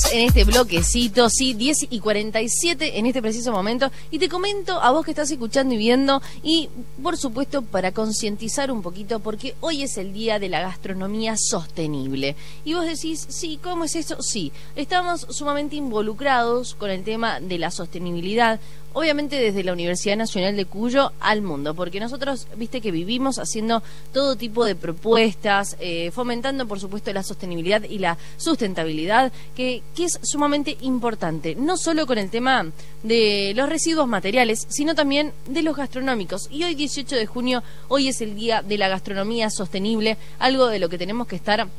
en este bloquecito, sí, 10:47 en este preciso momento, y te comento a vos que estás escuchando y viendo, y por supuesto para concientizar un poquito, porque hoy es el día de la gastronomía sostenible. Y vos decís, sí, ¿cómo es eso? Sí, estamos sumamente involucrados con el tema de la sostenibilidad, obviamente desde la Universidad Nacional de Cuyo al mundo, porque nosotros, viste que vivimos haciendo todo tipo de propuestas, fomentando por supuesto la sostenibilidad y la sustentabilidad, que es sumamente importante, no solo con el tema de los residuos materiales, sino también de los gastronómicos. Y hoy 18 de junio, hoy es el día de la gastronomía sostenible, algo de lo que tenemos que estar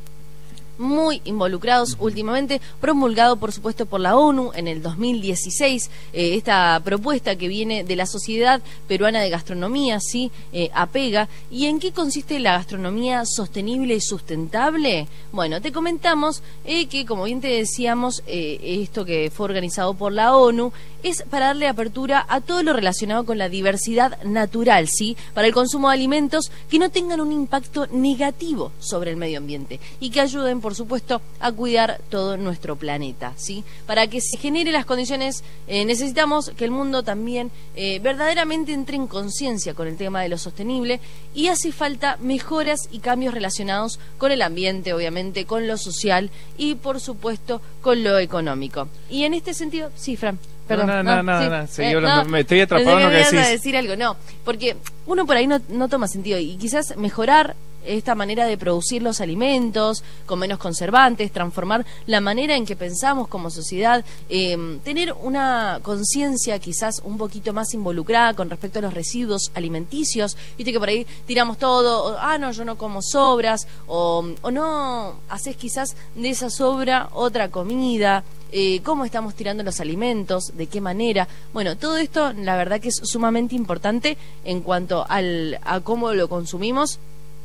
muy involucrados últimamente, promulgado por supuesto por la ONU en el 2016, esta propuesta que viene de la Sociedad Peruana de Gastronomía, ¿sí? APEGA. ¿Y en qué consiste la gastronomía sostenible y sustentable? Bueno, te comentamos que, como bien te decíamos, esto que fue organizado por la ONU es para darle apertura a todo lo relacionado con la diversidad natural, ¿sí? Para el consumo de alimentos que no tengan un impacto negativo sobre el medio ambiente y que ayuden, por supuesto, a cuidar todo nuestro planeta, ¿sí? Para que se genere las condiciones, necesitamos que el mundo también verdaderamente entre en conciencia con el tema de lo sostenible, y hace falta mejoras y cambios relacionados con el ambiente, obviamente, con lo social y, por supuesto, con lo económico. Y en este sentido, sí, Fran. Perdón, no, seguí hablando, me estoy atrapado en lo que decís. A decir algo, no, porque uno por ahí no toma sentido, y quizás mejorar esta manera de producir los alimentos con menos conservantes, transformar la manera en que pensamos como sociedad, tener una conciencia quizás un poquito más involucrada con respecto a los residuos alimenticios. Viste que por ahí tiramos todo, no, yo no como sobras, o no haces quizás de esa sobra otra comida. Cómo estamos tirando los alimentos, de qué manera. Bueno, todo esto la verdad que es sumamente importante en cuanto a cómo lo consumimos,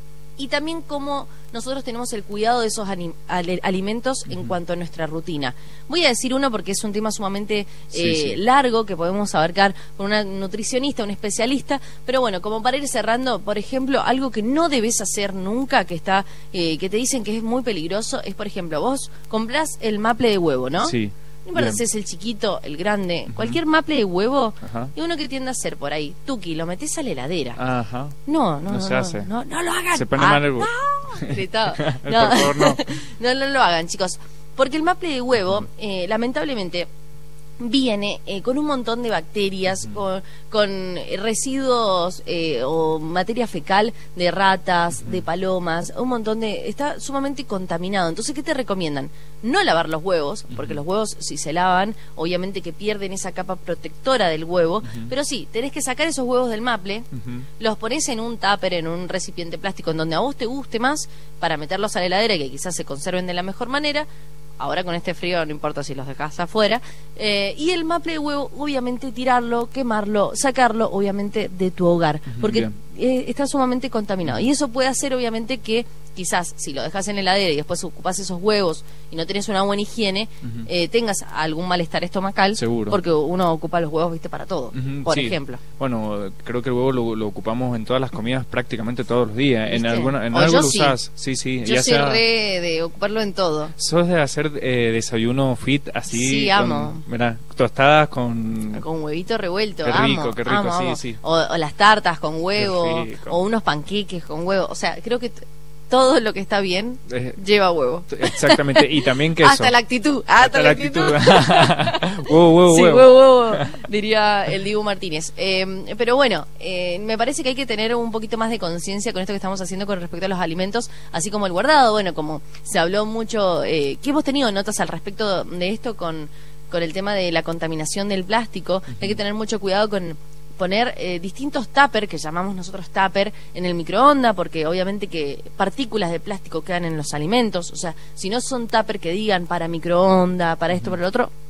y también cómo nosotros tenemos el cuidado de esos alimentos en cuanto a nuestra rutina. Voy a decir uno porque es un tema sumamente largo, que podemos abarcar con una nutricionista, un especialista, pero bueno, como para ir cerrando, por ejemplo, algo que no debes hacer nunca, que te dicen que es muy peligroso, es, por ejemplo, vos comprás el maple de huevo, ¿no? Sí. No importa si es el chiquito, el grande, cualquier maple de huevo, y uno que tiende a hacer por ahí, tuki, lo metés a la heladera. Ajá. No se hace. No lo hagan. Se pone mal el huevo. Gritado. Por favor, no. No lo hagan, chicos. Porque el maple de huevo, lamentablemente, viene con un montón de bacterias, con residuos o materia fecal de ratas, de palomas, un montón está sumamente contaminado. Entonces, ¿qué te recomiendan? No lavar los huevos, porque los huevos, si se lavan, obviamente que pierden esa capa protectora del huevo, pero sí, tenés que sacar esos huevos del maple, los ponés en un tupper, en un recipiente plástico, en donde a vos te guste más, para meterlos a la heladera y que quizás se conserven de la mejor manera. Ahora con este frío no importa si los dejas afuera. Y el maple de huevo, obviamente tirarlo, quemarlo, sacarlo, obviamente, de tu hogar, porque está sumamente contaminado. Y eso puede hacer, obviamente, que quizás si lo dejas en la heladera y después ocupás esos huevos y no tenés una buena higiene, tengas algún malestar estomacal. Seguro. Porque uno ocupa los huevos, viste, para todo, por ejemplo. Bueno, creo que el huevo lo ocupamos en todas las comidas prácticamente todos los días. ¿Viste? En algo lo usás. Sí. Yo soy re de ocuparlo en todo. ¿Sos de hacer desayuno fit así? Sí, amo. Mirá, tostadas con huevito revuelto. Qué rico, amo. Sí. O las tartas con huevo, o unos panqueques con huevo. O sea, creo que todo lo que está bien lleva huevo. Exactamente, y también queso. Hasta la actitud. Huevo. Diría el Dibu Martínez. Pero bueno, me parece que hay que tener un poquito más de conciencia con esto que estamos haciendo con respecto a los alimentos, así como el guardado. Bueno, como se habló mucho, que hemos tenido notas al respecto de esto con el tema de la contaminación del plástico. Hay que tener mucho cuidado con poner distintos tupper, que llamamos nosotros tupper, en el microondas, porque obviamente que partículas de plástico quedan en los alimentos. O sea, si no son tupper que digan para microondas, para esto, para lo otro,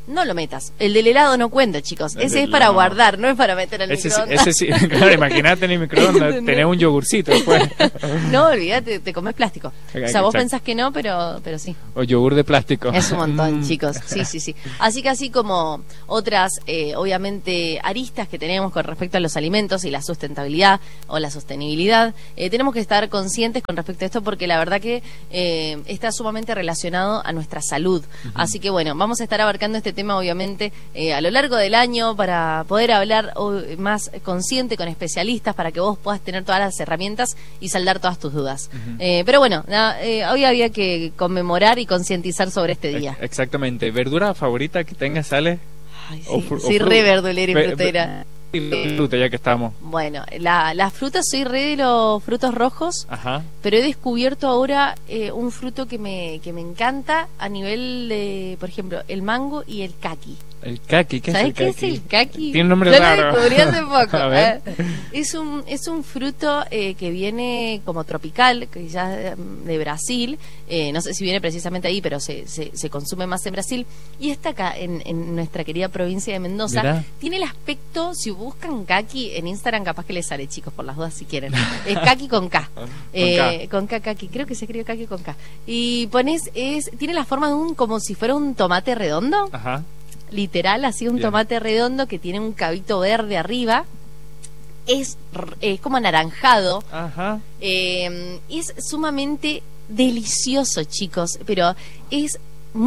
no lo metas. El del helado no cuenta, chicos. Ese es para guardar, no es para meter al microondas. Ese sí, claro, imagínate en el microondas, tenés un yogurcito después. No, olvídate, te comes plástico. O sea, vos pensás que no, pero sí. O yogur de plástico. Es un montón, chicos. Sí. Así que así como otras, obviamente, aristas que tenemos con respecto a los alimentos y la sustentabilidad o la sostenibilidad, tenemos que estar conscientes con respecto a esto porque la verdad que está sumamente relacionado a nuestra salud. Así que bueno, vamos a estar abarcando este tema obviamente a lo largo del año para poder hablar más consciente con especialistas para que vos puedas tener todas las herramientas y saldar todas tus dudas. Pero bueno, hoy había que conmemorar y concientizar sobre este día. Exactamente. ¿Verdura favorita que tengas, Ale? Ay, sí, soy re verdulera y frutera. Fruta, ya que estamos. Bueno, las frutas, soy re de los frutos rojos. Ajá. Pero he descubierto ahora un fruto que me encanta a nivel de, por ejemplo, el mango y el caqui. ¿El caqui? ¿Qué es el caqui? ¿Sabes qué es el caqui? Tiene un nombre raro. Lo descubrí hace poco. A ver. Es un fruto que viene como tropical, que ya de Brasil. No sé si viene precisamente ahí, pero se consume más en Brasil. Y está acá, en nuestra querida provincia de Mendoza. Mirá. Tiene el aspecto, si buscan caqui en Instagram, capaz que les sale, chicos, por las dudas si quieren. Es caqui con K. Con K, caqui. Creo que se escribe caqui con K. Y pones, tiene la forma de como si fuera un tomate redondo. Ajá. Literal, así un tomate redondo que tiene un cabito verde arriba. Es como anaranjado. Ajá. Es sumamente delicioso, chicos, pero es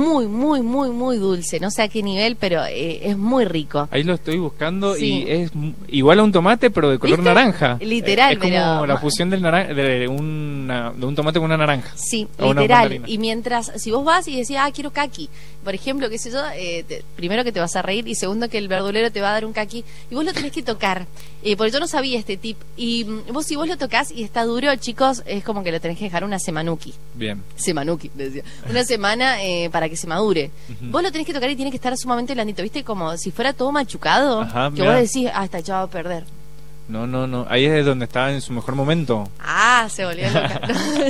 muy dulce. No sé a qué nivel, pero es muy rico. Ahí lo estoy buscando y es igual a un tomate, pero de color naranja. Literal, es como la fusión de un tomate con una naranja. Sí, literal. Y mientras, si vos vas y decís, quiero caqui, por ejemplo, qué sé yo, primero que te vas a reír y segundo que el verdulero te va a dar un caqui y vos lo tenés que tocar. Porque yo no sabía este tip. Y si vos lo tocas y está duro, chicos, es como que lo tenés que dejar una semanuki. Bien. Semanuki, decía. Una semana para que se madure. Vos lo tenés que tocar y tiene que estar sumamente blandito, ¿viste? Como si fuera todo machucado. Ajá, que vos decís, está echado a perder. No. Ahí es donde estaba en su mejor momento. Se volvió loca.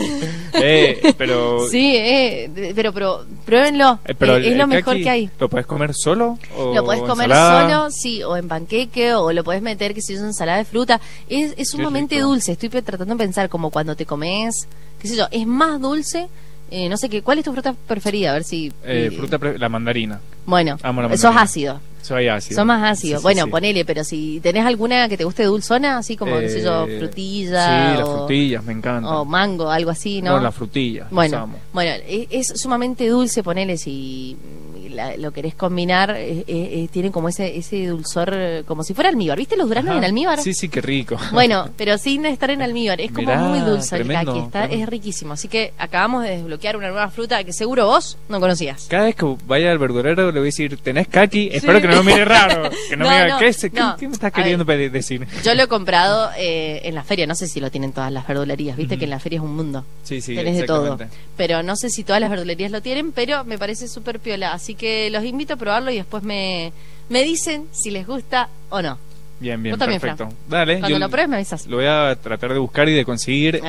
Pero... Sí, pero pruébenlo. Es lo mejor que hay. ¿Lo podés comer solo? Lo podés comer solo, sí, o en panqueque, o lo podés meter, que si es ensalada de fruta. Es sumamente dulce. Estoy tratando de pensar como cuando te comes, qué sé yo, es más dulce. No sé ¿cuál es tu fruta preferida? A ver si... la mandarina. Bueno, sos ácido. Soy ácido. Sos más ácido. Sí, bueno, sí. Ponele, pero si tenés alguna que te guste dulzona, así como, qué sé yo, frutilla. Sí, las frutillas, me encantan. O mango, algo así, ¿no? No, las frutillas. Bueno, es sumamente dulce, ponele, si lo querés combinar, tiene como ese dulzor, como si fuera almíbar. ¿Viste los duraznos en almíbar? Sí, qué rico. Bueno, pero sin estar en almíbar. Es como muy dulce tremendo, el caqui, es riquísimo. Así que acabamos de desbloquear una nueva fruta que seguro vos no conocías. Cada vez que vaya al verdurero le voy a decir, ¿tenés caqui? Espero que no me mire raro. Que no me diga, ¿qué me estás queriendo decir? Yo lo he comprado en la feria. No sé si lo tienen todas las verdulerías. Viste que en la feria es un mundo. Sí, tenés de todo. Pero no sé si todas las verdulerías lo tienen, pero me parece súper piola. Así que los invito a probarlo y después me dicen si les gusta o no. Bien, ¿Vos también, perfecto. Fran? Dale. Cuando lo pruebes me avisas. Lo voy a tratar de buscar y de conseguir.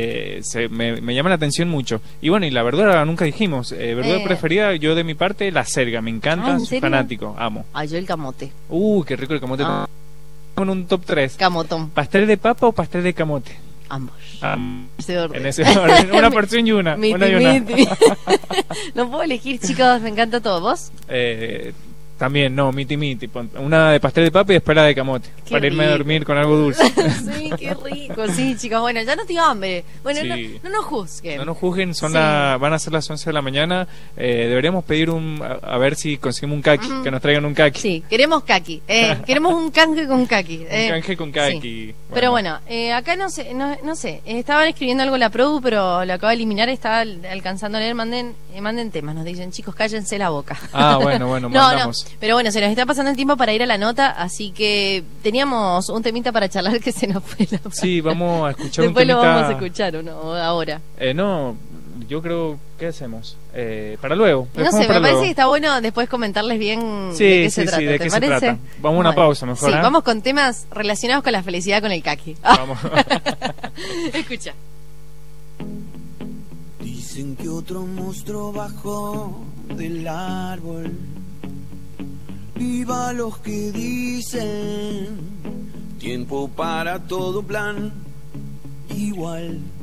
Me llama la atención mucho. Y bueno, y la verdura nunca dijimos. Verdura preferida, yo de mi parte, la selga. Me encanta, soy fanático, amo. Yo el camote. Qué rico el camote. Con un top 3. Camotón. ¿Pastel de papa o pastel de camote? Ambos. En ese orden. Una porción y una. Una y una. No puedo elegir, chicos. Me encanta todo. ¿Vos? También, miti. Una de pastel de papa y después la de camote. Para irme a dormir con algo dulce. Sí, qué rico. Sí, chicos. Bueno, ya no tengo hambre. Bueno, sí. No nos juzguen. No nos juzguen. Van a ser las 11 de la mañana. Deberíamos pedir a ver si conseguimos un caqui. Que nos traigan un caqui. Sí, queremos caqui. Queremos un canje con caqui. Un canje con caqui. Sí. Bueno. Pero bueno, acá no sé. Estaban escribiendo algo la produ, pero lo acabo de eliminar. Estaba alcanzando a leer. Manden temas. Nos dicen, chicos, cállense la boca. Bueno, mandamos. Pero bueno, se nos está pasando el tiempo para ir a la nota, así que teníamos un temita para charlar que se nos fue la... Sí, vamos a escuchar Después un temita. Después lo vamos a escuchar, ¿o no? Ahora. Yo creo... ¿Qué hacemos? Para luego. No sé, me parece que está bueno después comentarles bien de qué se trata. ¿De qué se trata? Vamos a una pausa mejor. Sí, vamos con temas relacionados con la felicidad con el caqui. Vamos. Escucha. Dicen que otro monstruo bajó del árbol Viva los que dicen tiempo para todo plan igual.